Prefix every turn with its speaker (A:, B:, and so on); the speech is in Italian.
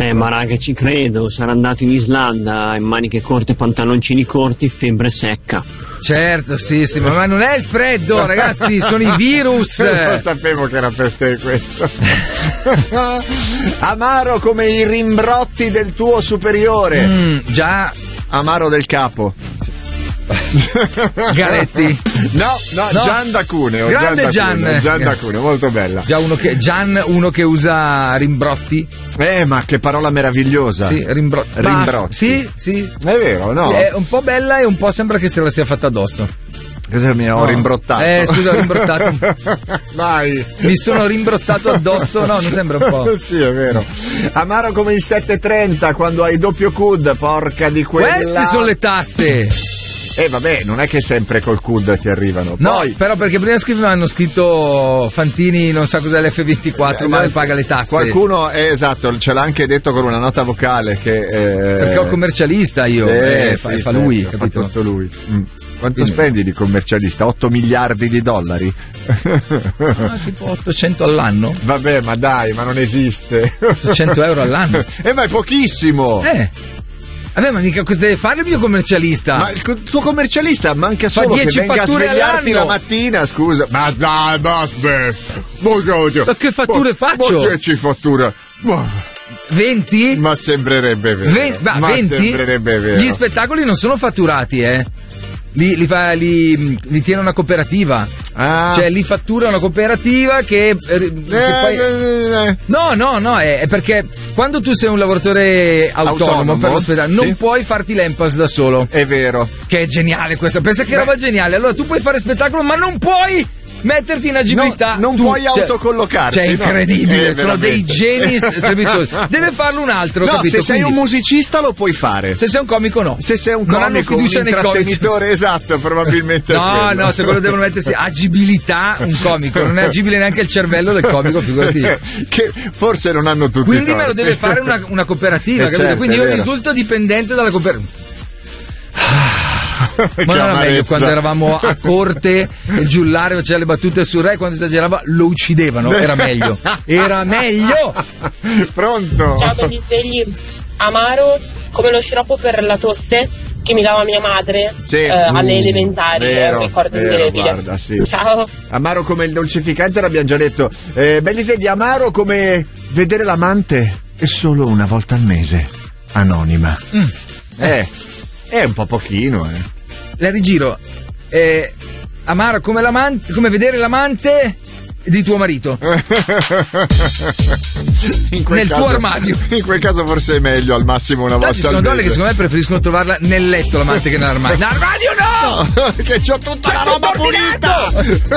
A: Ma raga, ci credo, sarà andato in Islanda in maniche corte, pantaloncini corti, febbre secca.
B: Certo, sì, ma non è il freddo, ragazzi, sono i virus.
C: Non sapevo che era per te questo. Amaro come i rimbrotti del tuo superiore.
B: Già.
C: Amaro del capo.
B: Galetti.
C: No, Gian da Cuneo.
B: Grande
C: Gian da Cuneo, molto bella.
B: Già uno che usa rimbrotti.
C: Ma che parola meravigliosa.
B: Sì, rimbrotti. Sì.
C: È vero, no?
B: Sì, è un po' bella e un po' sembra che se la sia fatta addosso.
C: Cosa mi ho rimbrottato?
B: Scusa, ho rimbrottato.
C: Vai.
B: Mi sono rimbrottato addosso, no, non sembra un po'.
C: Sì, è vero. Amaro come il 730 quando hai doppio CUD, porca di quella.
B: Queste sono le tasse.
C: Vabbè, non è che sempre col CUD ti arrivano.
B: No,
C: poi,
B: però perché prima hanno scritto Fantini non sa cos'è l'F24, ma paga le tasse.
C: Qualcuno, esatto, ce l'ha anche detto con una nota vocale che
B: perché ho commercialista io, fa lui,
C: certo,
B: capito?
C: Fa tutto lui. Quanto spendi di commercialista? 8 miliardi di dollari?
B: Tipo 800 all'anno.
C: Vabbè, ma dai, ma non esiste.
B: 800 euro all'anno.
C: Ma è pochissimo.
B: Vabbè, ma mica cosa deve fare il mio commercialista?
C: Ma il tuo commercialista manca solo che venga a svegliarti la mattina, scusa. Ma dai, ma
B: che fatture faccio?
C: Ma che ci fattura?
B: 20?
C: Ma sembrerebbe vero.
B: 20?
C: Sembrerebbe vero.
B: Gli spettacoli non sono fatturati, Li tiene una cooperativa. Cioè li fattura una cooperativa che poi... No, è perché quando tu sei un lavoratore autonomo per lo spettacolo non puoi farti l'Empals da solo.
C: È vero.
B: Che è geniale questo. Pensa che roba geniale. Allora tu puoi fare spettacolo ma non puoi metterti in agibilità.
C: Non puoi autocollocarti.
B: Cioè, incredibile, sono dei geni strepitosi. Deve farlo un altro, capito?
C: Se sei un musicista lo puoi fare.
B: Se sei un comico no.
C: Se sei un
B: non hanno
C: comico,
B: fiducia
C: un intrattenitore, esatto, probabilmente.
B: No, se quello devono mettersi agibilità un comico, non è agibile neanche il cervello del comico, figurati.
C: Che forse non hanno tutti.
B: Quindi me lo deve fare una cooperativa, capito?
C: Certo,
B: quindi io risulto dipendente dalla cooperativa. Ma non era meglio quando eravamo a corte e il giullare faceva le battute sul re, quando esagerava lo uccidevano, era meglio.
C: Pronto?
D: Ciao belli svegli. Amaro come lo sciroppo per la tosse che mi dava mia madre alle elementari, è un ricordo indelebile.
C: Guarda, sì.
D: Ciao.
C: Amaro come il dolcificante l'abbiamo già detto. Belli svegli, amaro come vedere l'amante è solo una volta al mese, anonima. È un po' pochino,
B: La rigiro. Amaro come l'amante, come vedere l'amante di tuo marito nel tuo armadio.
C: In quel caso forse è meglio al massimo una volta al mese.
B: Ci sono donne che secondo me preferiscono trovarla nel letto l'amante che nell'armadio. Nell'armadio no!
C: Che c'ho tutta la roba pulita!